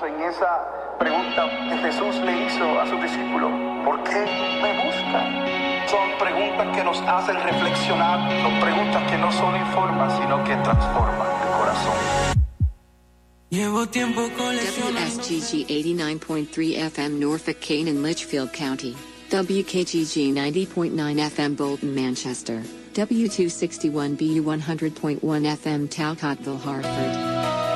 en esa pregunta que Jesús le hizo a sus discípulos. ¿Por qué me buscan? Son preguntas que nos hacen reflexionar, son preguntas que no solo informan, sino que transforman el corazón. Llevo tiempo coleccionando. WSGG 89.3 FM Norfolk, Kane and Litchfield County. WKGG 90.9 FM Bolton, Manchester. W261BU 100.1 FM Talcotville, Hartford.